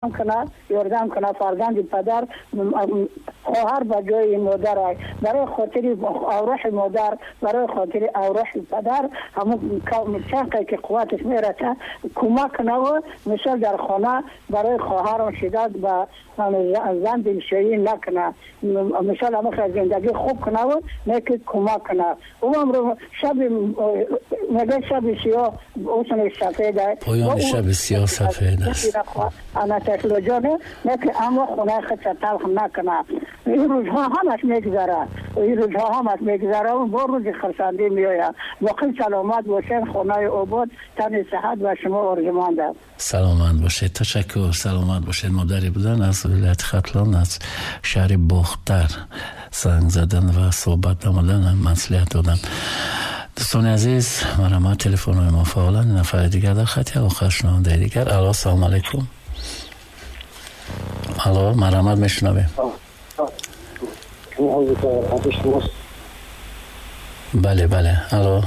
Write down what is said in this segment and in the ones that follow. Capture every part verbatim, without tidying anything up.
کنه یاردم کنه فرزند پدر خواهر به جای مادر برای خاطر اوراق مادر برای خاطر اوراق پدر همون چقدر که قوتش میرسه کمک کنه و مثال در خانه برای خواهر شدت و زن دلشویی نکنه مثال همه زندگی خوب کنه و نکه کمک کنه او امرو شب مگه شب سیاه اوسن سفیده پایان شب سیاه سفید است انا تکلوجانه نکه اما خونه خود تلخ نکنه این روزها همش میگذره این روزها همش میگذره و با روز خرسندی میآید واقعا سلامت باشین خونه آباد تن صحت و شما آرزومنده سلامت باشید تشکر سلامت باشید مادری بودن از ولایت ختلان از شهر باختر زنگ زدن و صحبت نمودن مصلحت دادن دوستان عزیز مرحمت تلفن های ما فعالا نفر دیگر در خطی آخر شنونده دیگر الو سلام علیکم الو مرحمت میشنویم بله بله الو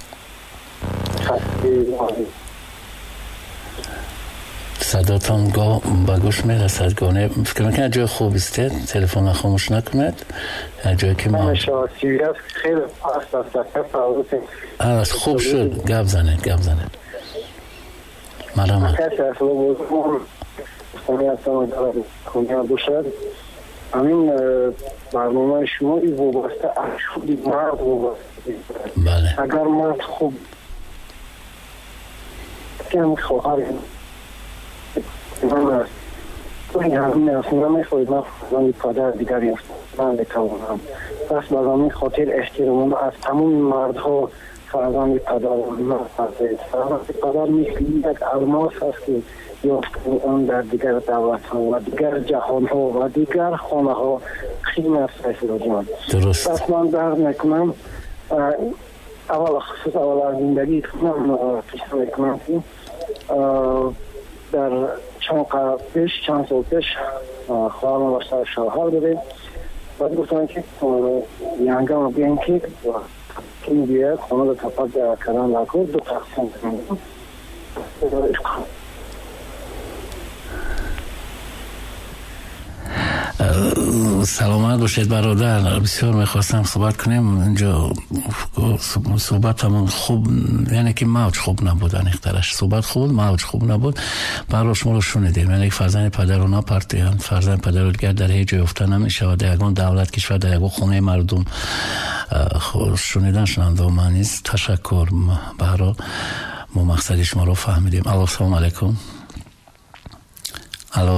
صداتان گاه با گوش میرسد گونه فکر میکنه جای خوب است تلفن خاموش نکنید جایی که ما خیلی از خوب شد گپ زنید گپ زنید مرحمت همین برنامه شما ای وابسته اشخاصی مرد وابسته بله اگر مرد خوب که همین خواهر این همین اصلا نمیخواید من فرزند پدر دیگری من بتوانم پس باز همین خاطر احترام از تمام مردها فرزند پدر من فرزند فرزند پدر مثل یک الماس هست که یافتن اون در دیگر دولت ها و دیگر جهان ها و دیگر خانه ها خیلی است رسول جان درست پس من درد نکنم اول خصوص اول از زندگی کنم پیشتر نکنم که در چند قرار پیش چند سال پیش خواهرم و سر شوهر داریم و گفتن که یانگم رو بیان که این بیاد خانه رو تپت کردن لکن دو تقسیم کنم سلامت باشید برادر بسیار میخواستم صحبت کنیم اینجا صحبت همون خوب یعنی که موج خوب نبود انیخترش صحبت خوب موج خوب نبود برای شما رو شنیدیم یعنی فرزند پدر رو نپرتیان فرزند پدر رو دیگر در هیچ جای افته نمیشه و در یکون دولت کشور در یکون خونه مردم شنیدن شننده و معنیست تشکر برای ما مقصد شما رو فهمیدیم الو سلام علیکم الو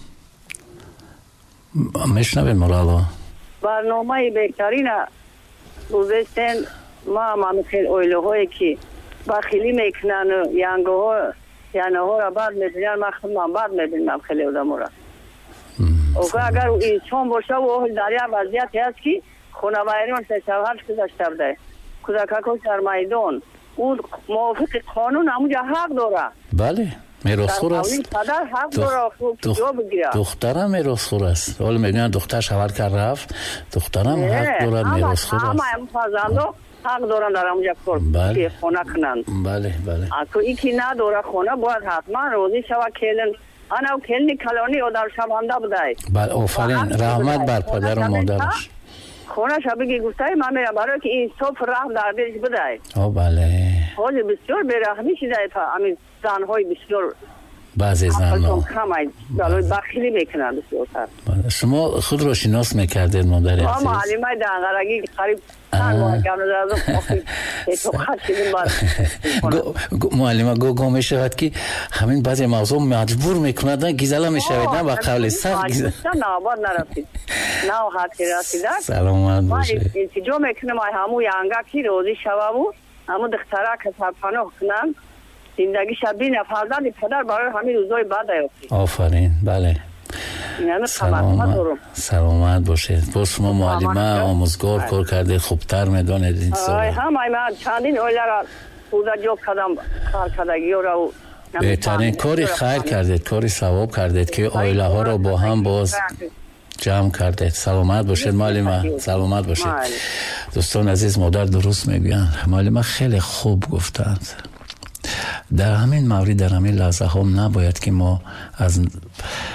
میشنوید مولانا برنامه بهترین گذاشتن ما هم خیلی اویله هایی که بخیلی میکنن ینگه ها ینگه ها را بعد میبینن من خیلی من بعد میبینم خیلی آدم را و اگر ایشان باشه و اهل دریا وضعیتی هست که خانوایران سه شوهرش گذاشته بده کودککش در میدان او موافق قانون همونجا حق داره بله میراثخور است پدر حق داره خوب جا بگیره دخترم میراثخور است حالا میگن دختر شوهر کرد رفت دخترم حق دارد میراثخور است همه فرزندا حق دارن در اونجا کار که خونه کنن بله بله تو یکی نداره خونه باید حتما روزی شوا کلن انا کلنی کلانی و در شبانده بودای بله آفرین رحمت بر پدر و مادرش خونه شبیه گفته من میرم برای که این صبح رحم در دلش بدای آه بله حالی بسیار برحمی شده همین زنهای بسیار بعضی زنها دلوی بخیلی میکنن بسیار سر شما خود را شناس میکردید مادر عزیز؟ ما معلمه دنگرگی قریب چند ماه کنه دردم تو خط شدیم بار معلمه گو گو میشود که همین بعضی موضوع مجبور میکند نه گیزله میشود نه با قول سر گیزله نه آباد نرسید نه حد که رسیده سلامت باشه ما انتجا میکنم همو یانگا کی روزی شوا بود همو دختره که سرپناه کنم زندگی شبین فرزند پدر برای همین روزای بعد ایافتی آفرین بله سلامت سلامت باشید با شما معلمه آموزگار کار کرده خوبتر میدانید این سال هم من چندین اویله را بوده جو کدم کار کردگی را بهترین کاری خیر کردید کاری ثواب کردید که اویله ها را با هم باز جمع کردید سلامت باشید معلمه سلامت باشید دوستان عزیز مادر درست میگن معلمه خیلی خوب گفتند در همین مورد، در همین لحظه ها نباید که ما از